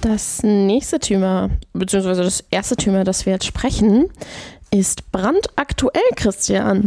Das nächste Thema, beziehungsweise das erste Thema, das wir jetzt sprechen, ist brandaktuell, Christian.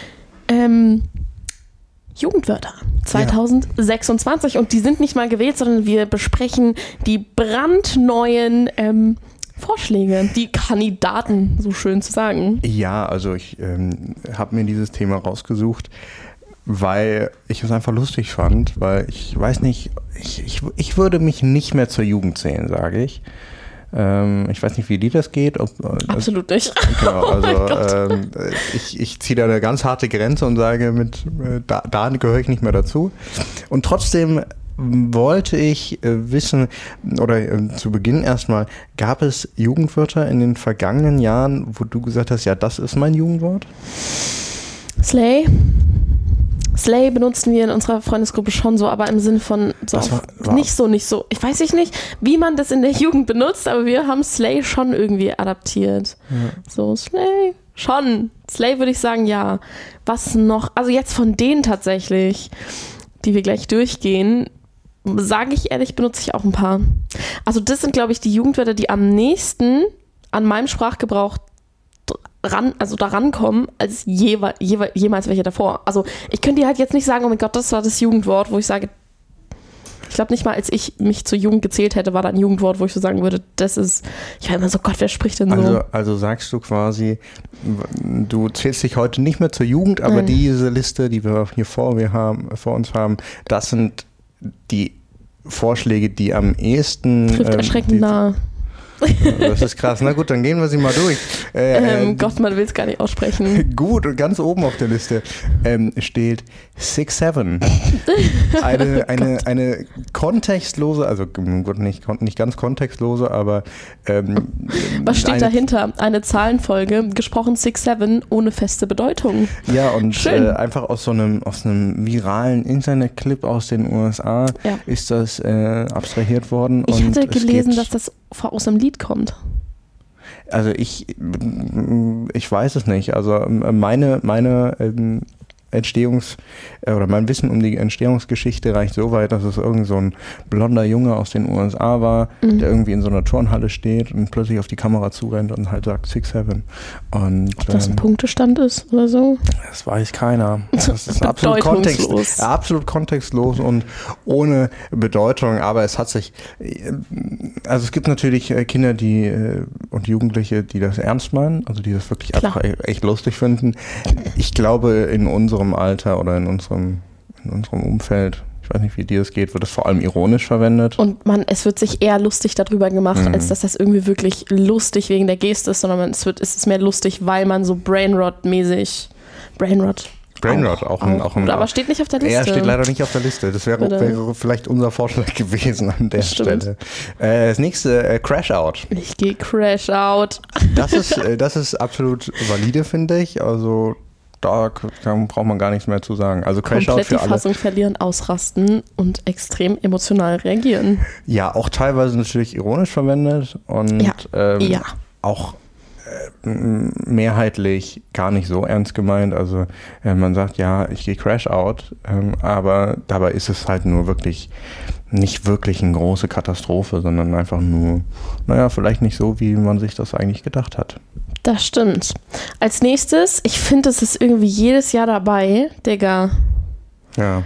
Jugendwörter 2026 und die sind nicht mal gewählt, sondern wir besprechen die brandneuen Vorschläge, die Kandidaten, so schön zu sagen. Ja, also ich habe mir dieses Thema rausgesucht, weil ich es einfach lustig fand, weil ich weiß nicht, ich würde mich nicht mehr zur Jugend zählen, sage ich. Ich weiß nicht, wie dir das geht. Absolut nicht. Genau, also ich ziehe da eine ganz harte Grenze und sage, da gehöre ich nicht mehr dazu. Und trotzdem wollte ich wissen, oder zu Beginn erstmal, gab es Jugendwörter in den vergangenen Jahren, wo du gesagt hast, ja, das ist mein Jugendwort? Slay. Slay benutzen wir in unserer Freundesgruppe schon so, aber im Sinne von so nicht so. Ich weiß nicht, wie man das in der Jugend benutzt, aber wir haben Slay schon irgendwie adaptiert. Ja. So, Slay, schon. Slay würde ich sagen, ja. Was noch? Also jetzt von denen tatsächlich, die wir gleich durchgehen, sage ich ehrlich, benutze ich auch ein paar. Also das sind, glaube ich, die Jugendwörter, die am nächsten an meinem Sprachgebrauch da rankommen, als jemals welche davor. Also ich könnte dir halt jetzt nicht sagen, oh mein Gott, das war das Jugendwort, wo ich sage, ich glaube nicht mal, als ich mich zur Jugend gezählt hätte, war da ein Jugendwort, wo ich so sagen würde, das ist, ich war immer so, Gott, wer spricht denn so? Also sagst du quasi, du zählst dich heute nicht mehr zur Jugend, aber diese Liste, die wir hier vor uns haben, das sind die Vorschläge, die am ehesten... Trifft erschreckend nahe. Das ist krass. Na gut, dann gehen wir sie mal durch. Gott, man will es gar nicht aussprechen. Gut, und ganz oben auf der Liste steht 6'7". Eine kontextlose, also gut, nicht ganz kontextlose, aber was steht dahinter? Eine Zahlenfolge, gesprochen 6'7", ohne feste Bedeutung. Ja, und einfach aus einem viralen Internetclip aus den USA ist das abstrahiert worden. Ich hatte gelesen, dass das aus einem Lied kommt. Also ich weiß es nicht. Also meine mein Wissen um die Entstehungsgeschichte reicht so weit, dass es irgend so ein blonder Junge aus den USA war, der irgendwie in so einer Turnhalle steht und plötzlich auf die Kamera zurennt und halt sagt 6'7". Und ob das ein Punktestand ist oder so? Das weiß keiner. Das ist absolut kontextlos und ohne Bedeutung, aber es hat sich, also es gibt natürlich Kinder, und Jugendliche, die das ernst meinen, also die das wirklich einfach echt lustig finden. Ich glaube, in unserem Alter oder in unserem Umfeld, ich weiß nicht, wie dir das geht, wird das vor allem ironisch verwendet. Und es wird sich eher lustig darüber gemacht, als dass das irgendwie wirklich lustig wegen der Geste ist, sondern es ist mehr lustig, weil man so Brainrot-mäßig auch ein aber steht nicht auf der Liste. Er steht leider nicht auf der Liste. Das wäre vielleicht unser Vorschlag gewesen an der Stelle. Das nächste, Crash Out. Ich gehe Crash Out. Das ist absolut valide, finde ich. Also da braucht man gar nichts mehr zu sagen. Also Crash Out für alle. Komplett die Fassung verlieren, ausrasten und extrem emotional reagieren. Ja, auch teilweise natürlich ironisch verwendet und auch mehrheitlich gar nicht so ernst gemeint. Also man sagt, ja, ich gehe Crash Out, aber dabei ist es halt nicht wirklich eine große Katastrophe, sondern einfach nur, vielleicht nicht so, wie man sich das eigentlich gedacht hat. Das stimmt. Als nächstes, ich finde, es ist irgendwie jedes Jahr dabei, Digga. Ja.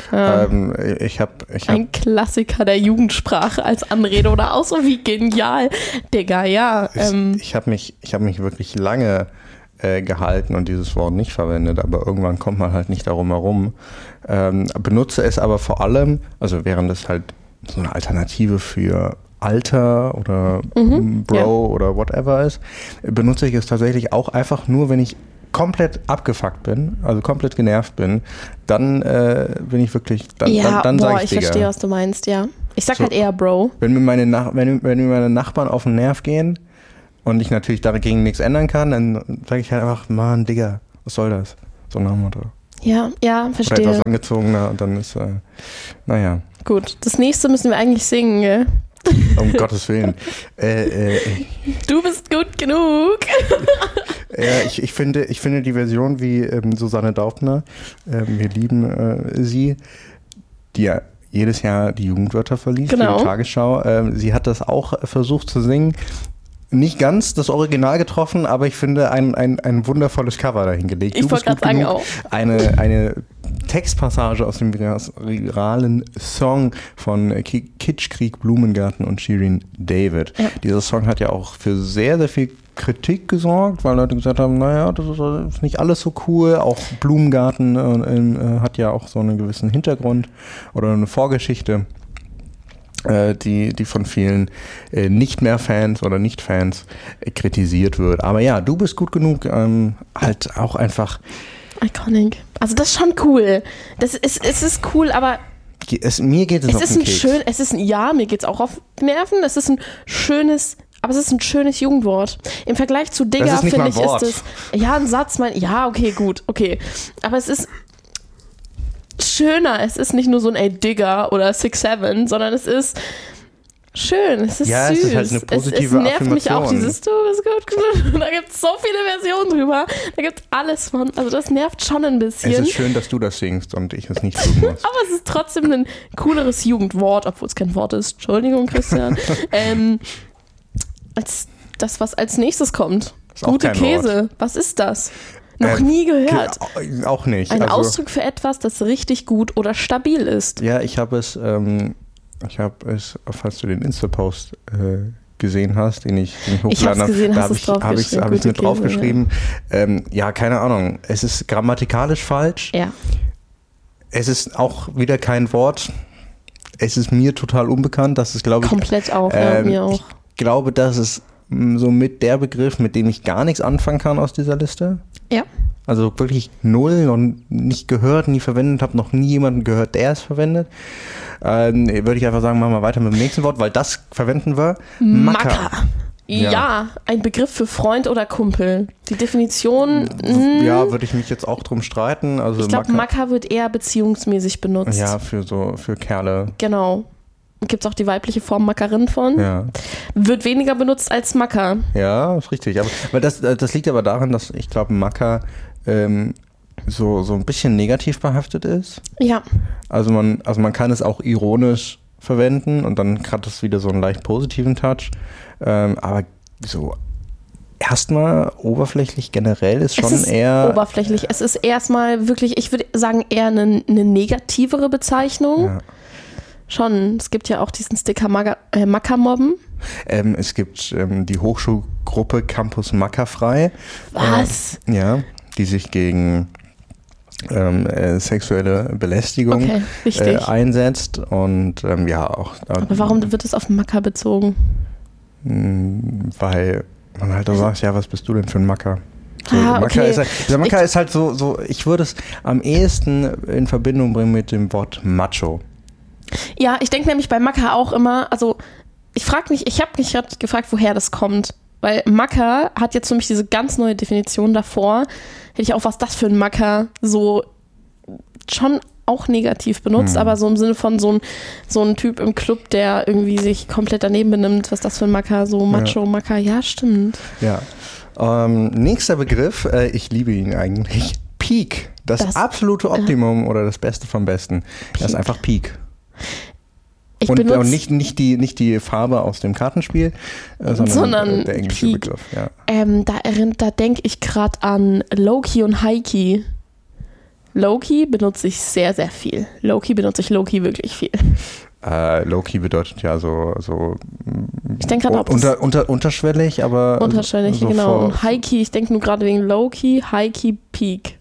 Ich hab ein Klassiker der Jugendsprache als Anrede oder auch so, wie genial. Digga, ja. Ich hab mich wirklich lange gehalten und dieses Wort nicht verwendet, aber irgendwann kommt man halt nicht darum herum. Benutze es aber vor allem, also während es halt so eine Alternative für Alter oder Bro oder whatever ist, benutze ich es tatsächlich auch einfach nur, wenn ich komplett abgefuckt bin, also komplett genervt bin, dann bin ich wirklich, dann sage ich Digga. Ich verstehe, was du meinst, ja. Ich sag halt eher Bro. Wenn mir meine Nachbarn auf den Nerv gehen und ich natürlich dagegen nichts ändern kann, dann sage ich halt einfach, Mann, Digga, was soll das? So nach dem Motto. Ja, verstehe. Oder etwas angezogener und dann ist, naja. Gut, das nächste müssen wir eigentlich singen, gell? Um Gottes Willen. Du bist gut genug. Ja, ich finde die Version wie Susanne Daubner, wir lieben sie, die ja jedes Jahr die Jugendwörter verliest Genau. für die Tagesschau. Sie hat das auch versucht zu singen. Nicht ganz das Original getroffen, aber ich finde ein wundervolles Cover dahingelegt. Ich wollte gerade sagen auch. Eine Textpassage aus dem viralen Song von Kitschkrieg, Blumengarten und Shirin David. Ja. Dieser Song hat ja auch für sehr, sehr viel Kritik gesorgt, weil Leute gesagt haben, naja, das ist nicht alles so cool. Auch Blumengarten hat ja auch so einen gewissen Hintergrund oder eine Vorgeschichte, die von vielen nicht mehr Fans oder Nicht-Fans kritisiert wird. Aber ja, du bist gut genug, halt auch einfach iconic. Also das ist schon cool. Es ist cool, aber mir geht es auf den Keks. Mir geht es auch auf die Nerven. Es ist ein schönes Jugendwort. Im Vergleich zu Digger, finde ich, ist es ein Satz, okay, gut, okay. Aber es ist schöner. Es ist nicht nur so ein ey Digger oder 6'7", sondern es ist schön, es ist süß. Es ist halt eine positive es nervt Affirmation. Mich auch, dieses du bist gut. Da gibt es so viele Versionen drüber. Da gibt es alles von. Also das nervt schon ein bisschen. Es ist schön, dass du das singst und ich es nicht tun muss. Aber es ist trotzdem ein cooleres Jugendwort, obwohl es kein Wort ist. Entschuldigung, Christian. Als das, was als nächstes kommt. Gute Käse. Wort. Was ist das? Noch nie gehört. Auch nicht. Ein Ausdruck für etwas, das richtig gut oder stabil ist. Ja, ich habe es, falls du den Insta-Post gesehen hast, den ich hochgeladen habe, da habe ich es mit draufgeschrieben. Ja, keine Ahnung. Es ist grammatikalisch falsch. Ja. Es ist auch wieder kein Wort. Es ist mir total unbekannt. Das ist, glaube ich... Komplett auch, mir auch. Ich glaube, das ist somit der Begriff, mit dem ich gar nichts anfangen kann aus dieser Liste. Ja. Also wirklich null und nicht gehört, nie verwendet, habe noch nie jemanden gehört, der es verwendet. Würde ich einfach sagen, machen wir weiter mit dem nächsten Wort, weil das verwenden wir. Macker. Ja, ein Begriff für Freund oder Kumpel. Die Definition... Ja, würde ich mich jetzt auch drum streiten. Also ich glaube, Macker wird eher beziehungsmäßig benutzt. Ja, für Kerle. Genau. Gibt es auch die weibliche Form Mackerin von. Ja. Wird weniger benutzt als Macker. Ja, ist richtig. Aber das liegt aber daran, dass ich glaube, Macker so ein bisschen negativ behaftet ist. Ja. Also man kann es auch ironisch verwenden und dann hat es wieder so einen leicht positiven Touch. Aber so erstmal oberflächlich generell ist schon eher... oberflächlich. Es ist erstmal wirklich, ich würde sagen, eher eine negativere Bezeichnung. Ja. Schon. Es gibt ja auch diesen Sticker Mackermobben. Es gibt die Hochschulgruppe Campus Mackerfrei. Was? Ja, die sich gegen sexuelle Belästigung einsetzt. Und auch. Aber warum wird es auf Macker bezogen? Weil man halt auch sagt, ja, was bist du denn für ein Macker? So, okay. Macker ist halt so, ich würde es am ehesten in Verbindung bringen mit dem Wort Macho. Ja, ich denke nämlich bei Macker auch immer, also ich habe mich gerade gefragt, woher das kommt. Weil Macker hat jetzt für mich diese ganz neue Definition davor. Hätte ich auch, was das für ein Macker, so schon auch negativ benutzt, aber so im Sinne von so ein Typ im Club, der irgendwie sich komplett daneben benimmt, was das für ein Macker, so Macho, Macker, ja, stimmt. Ja. Nächster Begriff, ich liebe ihn eigentlich, Peak. Das absolute Optimum oder das Beste vom Besten. Peak. Das ist einfach Peak. Und nicht die Farbe aus dem Kartenspiel, sondern der englische Peak. Begriff. Ja. Da denke ich gerade an Loki und Heiki. Loki benutze ich sehr, sehr viel. Loki wirklich viel. Loki bedeutet ja so ich denke gerade unterschwellig, aber unterschwellig, so genau. Und Heiki, ich denke nur gerade wegen Loki, Heiki, Peak.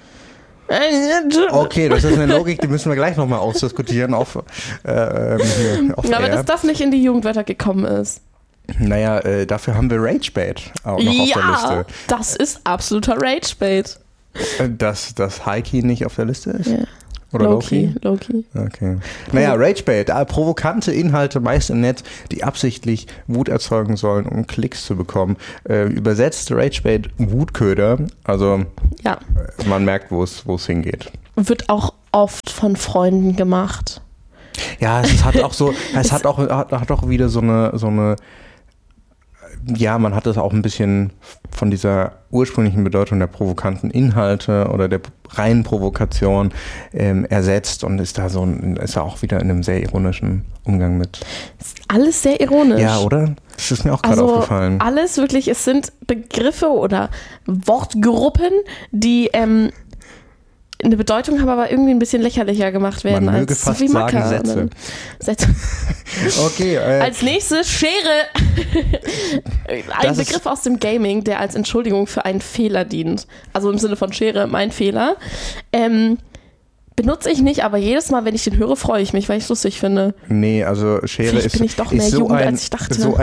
Okay, das ist eine Logik, die müssen wir gleich nochmal ausdiskutieren auf aber dass das nicht in die Jugendwörter gekommen ist. Naja, dafür haben wir Ragebait auch noch auf der Liste. Ja, das ist absoluter Ragebait. Dass Heiki nicht auf der Liste ist? Ja. Oder Loki? Okay. Naja, Ragebait, provokante Inhalte, meist im Netz, die absichtlich Wut erzeugen sollen, um Klicks zu bekommen. Übersetzt Ragebait Wutköder, also man merkt, wo es hingeht. Wird auch oft von Freunden gemacht. Ja, es hat auch wieder so eine ja, man hat es auch ein bisschen von dieser ursprünglichen Bedeutung der provokanten Inhalte oder der reinen Provokation ersetzt und ist da auch wieder in einem sehr ironischen Umgang mit. Ist alles sehr ironisch. Ja, oder? Das ist mir auch gerade aufgefallen. Alles wirklich, es sind Begriffe oder Wortgruppen, die eine Bedeutung haben, aber irgendwie ein bisschen lächerlicher gemacht werden. Man möge fast sagen Sätze. Okay. Als nächstes Schere. Ein Begriff aus dem Gaming, der als Entschuldigung für einen Fehler dient. Also im Sinne von Schere, mein Fehler. Benutze ich nicht, aber jedes Mal, wenn ich den höre, freue ich mich, weil ich es lustig finde. Nee, also Schere ist, bin ich doch mehr Jugend, als ich dachte. So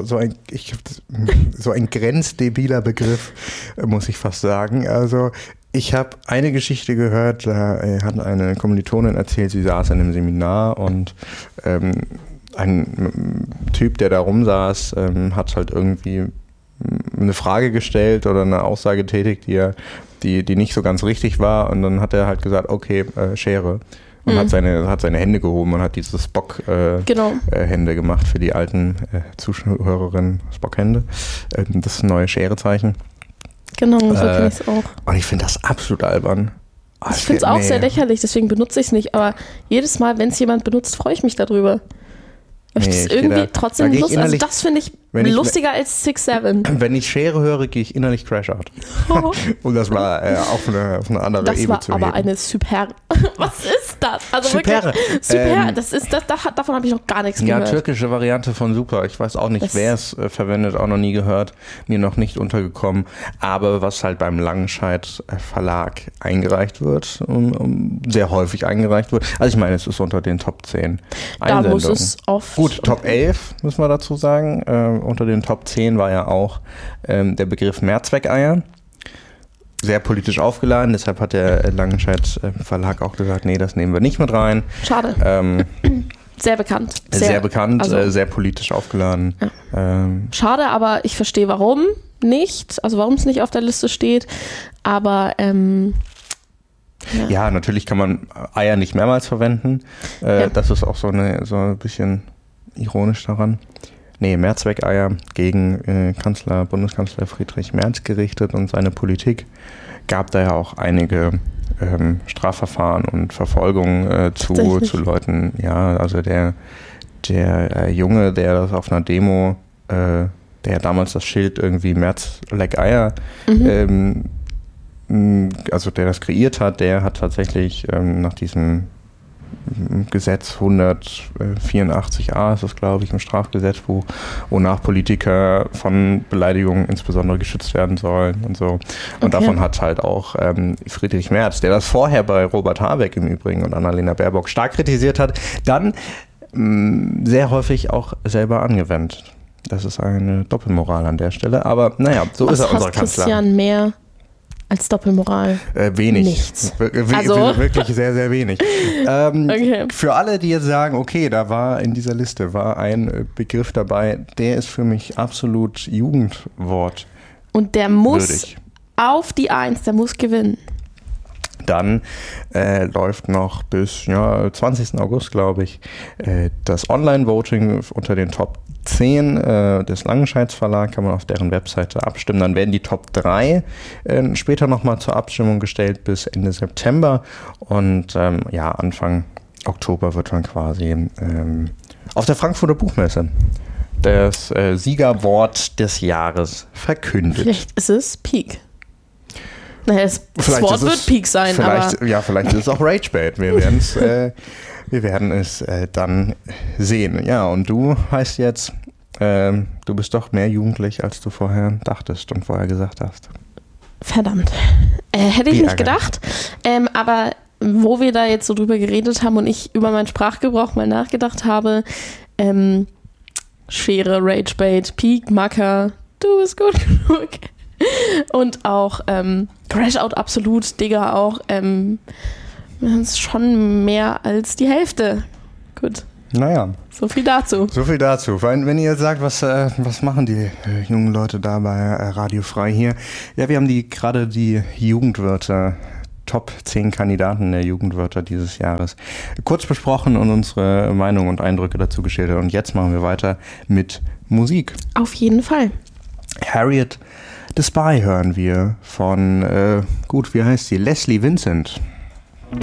ein grenzdebiler Begriff, muss ich fast sagen. Also ich habe eine Geschichte gehört, da hat eine Kommilitonin erzählt, sie saß in einem Seminar und ein Typ, der da rumsaß, hat halt irgendwie eine Frage gestellt oder eine Aussage tätigt, die nicht so ganz richtig war, und dann hat er halt gesagt, okay, Schere. Und hat seine Hände gehoben und hat diese Spock-Hände gemacht für die alten Zuhörerinnen. Spock-Hände. Das neue Schere-Zeichen. Genau, so kenne ich es auch. Und ich finde das absolut albern. Ich finde es auch sehr lächerlich, deswegen benutze ich es nicht. Aber jedes Mal, wenn es jemand benutzt, freue ich mich darüber. Ich das irgendwie trotzdem lustig. Also das finde ich lustiger als 6-7. Wenn ich Schere höre, gehe ich innerlich Crash Out. Und das war auf eine andere Ebene zu heben. Das war aber eine super... Was ist das? Also super. Super, davon habe ich noch gar nichts gehört. Ja, türkische Variante von super. Ich weiß auch nicht, wer es verwendet, auch noch nie gehört. Mir noch nicht untergekommen. Aber was halt beim Langenscheidt Verlag eingereicht wird, sehr häufig eingereicht wird. Also ich meine, es ist unter den Top 10 Einsendungen. Da muss es oft... Gut, Top 11, müssen wir dazu sagen. Unter den Top 10 war ja auch der Begriff Mehrzweckeier. Sehr politisch aufgeladen, deshalb hat der Langenscheidt Verlag auch gesagt, nee, das nehmen wir nicht mit rein. Schade. Sehr bekannt. Sehr bekannt, also, sehr politisch aufgeladen. Ja. Schade, aber ich verstehe, warum nicht. Also warum es nicht auf der Liste steht. Aber ja, natürlich kann man Eier nicht mehrmals verwenden. Das ist auch so ein bisschen ironisch daran. Nee, Mehrzweckeier gegen Bundeskanzler Friedrich Merz gerichtet und seine Politik. Gab da ja auch einige Strafverfahren und Verfolgungen zu Leuten. Ja, also der Junge, der das auf einer Demo, der damals das Schild irgendwie Merz leck Eier, also der das kreiert hat, der hat tatsächlich nach diesem Gesetz 184a ist das, glaube ich, im Strafgesetzbuch, wonach Politiker von Beleidigungen insbesondere geschützt werden sollen und so. Und davon hat halt auch Friedrich Merz, der das vorher bei Robert Habeck im Übrigen und Annalena Baerbock stark kritisiert hat, dann sehr häufig auch selber angewendet. Das ist eine Doppelmoral an der Stelle, aber naja, so ist er unser Kanzler. Christian mehr als Doppelmoral? Wenig. Nichts. Wirklich sehr, sehr wenig. Für alle, die jetzt sagen, okay, da war in dieser Liste ein Begriff dabei, der ist für mich absolut Jugendwort. Und der muss auf die 1, der muss gewinnen. Dann läuft noch bis 20. August, glaube ich, das Online-Voting unter den Top 10 des Langenscheids Verlag, kann man auf deren Webseite abstimmen. Dann werden die Top 3 später nochmal zur Abstimmung gestellt bis Ende September. Und Anfang Oktober wird dann quasi auf der Frankfurter Buchmesse das Siegerwort des Jahres verkündet. Vielleicht ist es Peak. Naja, das Wort wird Peak sein. Vielleicht ist es auch Ragebait. Wir werden es dann sehen. Ja, und du heißt jetzt, du bist doch mehr jugendlich, als du vorher dachtest und vorher gesagt hast. Verdammt. Hätte ich nicht gedacht. Aber wo wir da jetzt so drüber geredet haben und ich über meinen Sprachgebrauch mal nachgedacht habe, Schere, Ragebait, Peak, Macker, du bist gut genug. Und auch Crash Out absolut, Digga auch. Das ist schon mehr als die Hälfte. Gut. Naja. So viel dazu. Wenn ihr jetzt sagt, was machen die jungen Leute da bei Radio Frei hier? Ja, wir haben gerade die Jugendwörter, Top 10 Kandidaten der Jugendwörter dieses Jahres kurz besprochen und unsere Meinung und Eindrücke dazu geschildert. Und jetzt machen wir weiter mit Musik. Auf jeden Fall. Harriet the Spy hören wir von, wie heißt sie? Leslie Vincent.